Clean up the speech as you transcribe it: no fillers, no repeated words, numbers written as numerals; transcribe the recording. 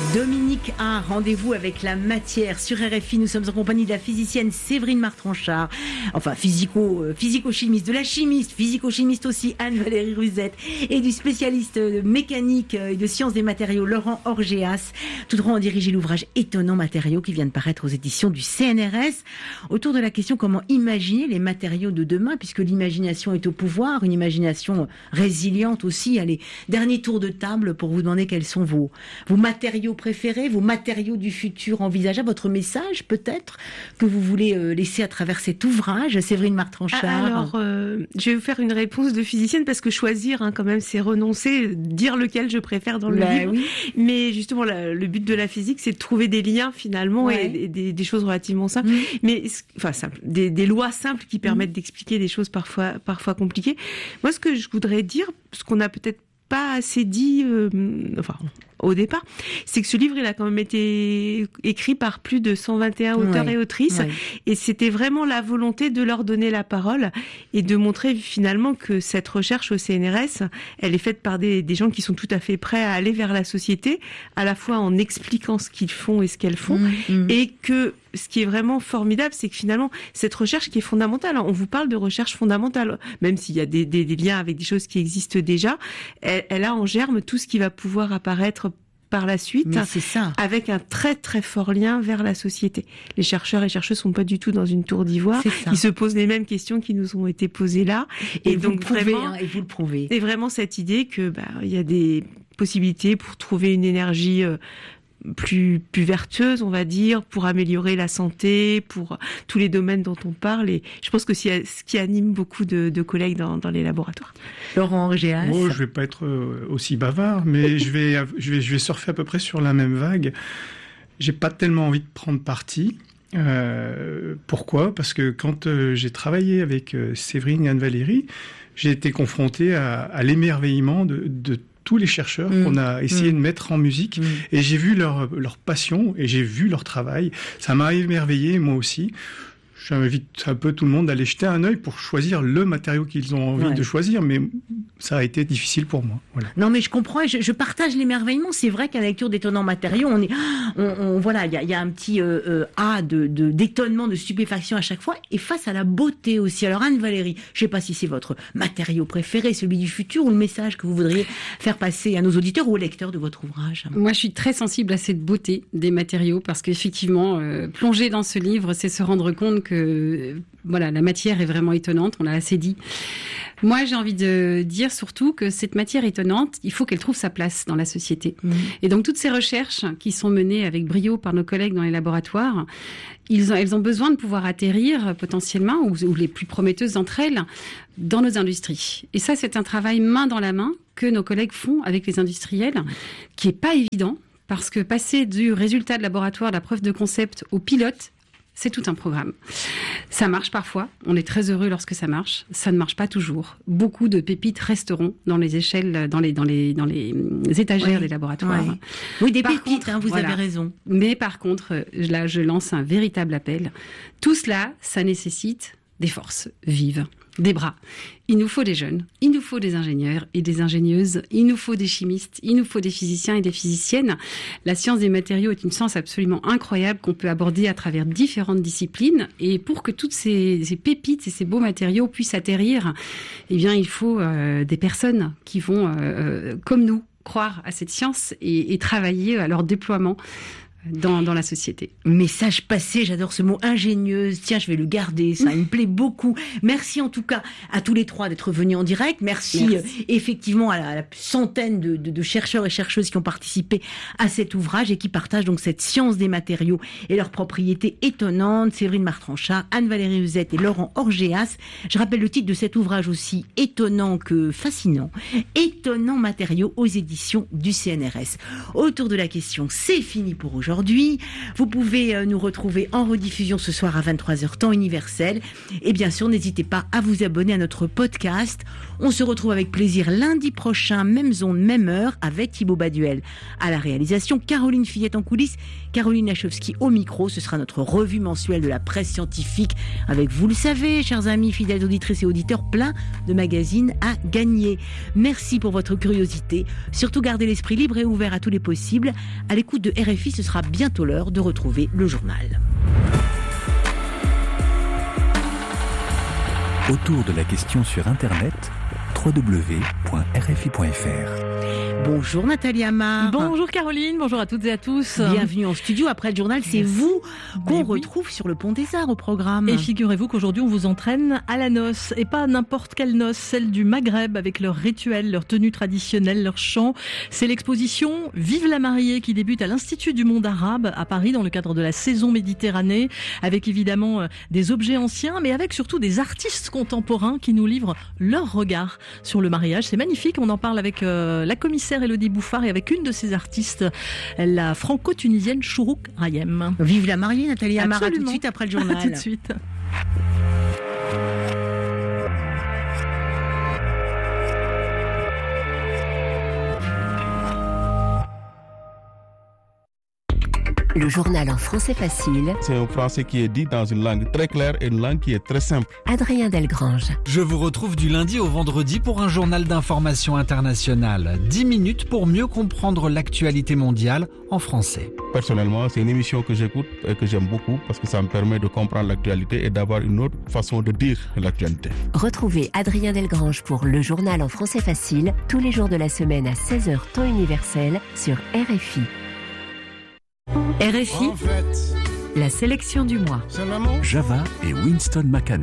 Dominique A, rendez-vous avec la matière sur RFI. Nous sommes en compagnie de la physicienne Séverine Martranchard, enfin physico-chimiste, de la chimiste, physico-chimiste aussi Anne-Valérie Ruzet, et du spécialiste de mécanique et de sciences des matériaux Laurent Orgeas. Tous trois ont dirigé l'ouvrage Étonnants matériaux qui vient de paraître aux éditions du CNRS, autour de la question comment imaginer les matériaux de demain, puisque l'imagination est au pouvoir, une imagination résiliente aussi. Allez, dernier tour de table pour vous demander quels sont vos matériaux préférés, vos matériaux du futur envisageables, votre message peut-être que vous voulez laisser à travers cet ouvrage, Séverine Martranchard. Alors, je vais vous faire une réponse de physicienne parce que choisir, quand même, c'est renoncer, dire lequel je préfère dans le livre. Oui. Mais justement, le but de la physique, c'est de trouver des liens finalement et des choses relativement simples. Mais enfin simples, des lois simples qui permettent d'expliquer des choses parfois compliquées. Moi, ce que je voudrais dire, ce qu'on a peut-être pas assez dit, au départ, c'est que ce livre, il a quand même été écrit par plus de 121 auteurs et autrices, et c'était vraiment la volonté de leur donner la parole et de montrer finalement que cette recherche au CNRS, elle est faite par des gens qui sont tout à fait prêts à aller vers la société, à la fois en expliquant ce qu'ils font et ce qu'elles font, et que ce qui est vraiment formidable, c'est que finalement, cette recherche qui est fondamentale, on vous parle de recherche fondamentale, même s'il y a des liens avec des choses qui existent déjà, elle a en germe tout ce qui va pouvoir apparaître par la suite, avec un très très fort lien vers la société. Les chercheurs et chercheuses sont pas du tout dans une tour d'ivoire. Ils se posent les mêmes questions qui nous ont été posées là. Et donc vraiment, et vous le prouvez. C'est vraiment cette idée que il y a des possibilités pour trouver une énergie plus vertueuse, on va dire, pour améliorer la santé, pour tous les domaines dont on parle. Et je pense que c'est ce qui anime beaucoup de collègues dans les laboratoires. Laurent Orgeas. Moi, je vais pas être aussi bavard, mais je vais surfer à peu près sur la même vague. J'ai pas tellement envie de prendre parti. Pourquoi ? Parce que quand j'ai travaillé avec Séverine et Anne-Valérie, j'ai été confronté à l'émerveillement de tous les chercheurs qu'on a essayé de mettre en musique, et j'ai vu leur passion et j'ai vu leur travail. Ça m'a émerveillé, moi aussi. J'invite un peu tout le monde à aller jeter un œil pour choisir le matériau qu'ils ont envie de choisir, mais ça a été difficile pour moi. Voilà. Non, mais je comprends, je partage l'émerveillement. C'est vrai qu'à la lecture d'Étonnants matériaux, voilà, il y a un petit d'étonnement, de stupéfaction à chaque fois, et face à la beauté aussi. Alors Anne-Valérie, je sais pas si c'est votre matériau préféré, celui du futur, ou le message que vous voudriez faire passer à nos auditeurs ou aux lecteurs de votre ouvrage. Moi, je suis très sensible à cette beauté des matériaux, parce qu'effectivement, plonger dans ce livre, c'est se rendre compte que la matière est vraiment étonnante, on l'a assez dit. Moi, j'ai envie de dire surtout que cette matière étonnante, il faut qu'elle trouve sa place dans la société. Et donc, toutes ces recherches qui sont menées avec brio par nos collègues dans les laboratoires, elles ont besoin de pouvoir atterrir potentiellement, ou les plus prometteuses d'entre elles, dans nos industries. Et ça, c'est un travail main dans la main que nos collègues font avec les industriels, qui est pas évident, parce que passer du résultat de laboratoire, de la preuve de concept, au pilote, c'est tout un programme. Ça marche parfois, on est très heureux lorsque ça marche. Ça ne marche pas toujours. Beaucoup de pépites resteront dans les échelles, dans les étagères des laboratoires. Oui, des pépites, vous avez raison. Mais par contre, là, je lance un véritable appel. Tout cela, ça nécessite des forces vives, des bras. Il nous faut des jeunes, il nous faut des ingénieurs et des ingénieuses, il nous faut des chimistes, il nous faut des physiciens et des physiciennes. La science des matériaux est une science absolument incroyable qu'on peut aborder à travers différentes disciplines. Et pour que toutes ces pépites et ces beaux matériaux puissent atterrir, il faut des personnes qui vont, comme nous, croire à cette science et travailler à leur déploiement dans la société. Message passé, j'adore ce mot ingénieuse. Tiens, je vais le garder, ça me plaît beaucoup. Merci en tout cas à tous les trois d'être venus en direct. Merci. Effectivement à la centaine de chercheurs et chercheuses qui ont participé à cet ouvrage et qui partagent donc cette science des matériaux et leurs propriétés étonnantes. Séverine Martranchard, Anne-Valérie Ruzet et Laurent Orgeas. Je rappelle le titre de cet ouvrage aussi étonnant que fascinant. Étonnants matériaux aux éditions du CNRS. Autour de la question, c'est fini pour aujourd'hui. aujourd'hui. Vous pouvez nous retrouver en rediffusion ce soir à 23h temps universel. Et bien sûr, n'hésitez pas à vous abonner à notre podcast. On se retrouve avec plaisir lundi prochain, même zone, même heure, avec Thibaut Baduel à la réalisation, Caroline Fillette en coulisses, Caroline Lachowski au micro. Ce sera notre revue mensuelle de la presse scientifique avec, vous le savez, chers amis, fidèles auditrices et auditeurs, plein de magazines à gagner. Merci pour votre curiosité. Surtout, gardez l'esprit libre et ouvert à tous les possibles. À l'écoute de RFI, ce sera bientôt l'heure de retrouver le journal. Autour de la question sur Internet, www.rfi.fr. Bonjour Nathalie Amar. Bonjour Caroline, bonjour à toutes et à tous. Bienvenue en studio. Après le journal, c'est vous qu'on retrouve sur le Pont des Arts au programme. Et figurez-vous qu'aujourd'hui, on vous entraîne à la noce. Et pas n'importe quelle noce, celle du Maghreb, avec leurs rituels, leurs tenues traditionnelles, leurs chants. C'est l'exposition Vive la mariée qui débute à l'Institut du monde arabe à Paris dans le cadre de la saison Méditerranée, avec évidemment des objets anciens, mais avec surtout des artistes contemporains qui nous livrent leur regard sur le mariage. C'est magnifique. On en parle avec la commissaire Élodie Bouffard et avec une de ses artistes, la franco-tunisienne Chourouk Rayem. Vive la mariée, Nathalie Amar. Tout de suite après le journal. Tout de suite. Le journal en français facile. C'est un français qui est dit dans une langue très claire et une langue qui est très simple. Adrien Delgrange. Je vous retrouve du lundi au vendredi pour un journal d'information internationale. 10 minutes pour mieux comprendre l'actualité mondiale en français. Personnellement, c'est une émission que j'écoute et que j'aime beaucoup parce que ça me permet de comprendre l'actualité et d'avoir une autre façon de dire l'actualité. Retrouvez Adrien Delgrange pour le journal en français facile tous les jours de la semaine à 16h temps universel sur RFI. RFI, la sélection du mois. Java et Winston McCann.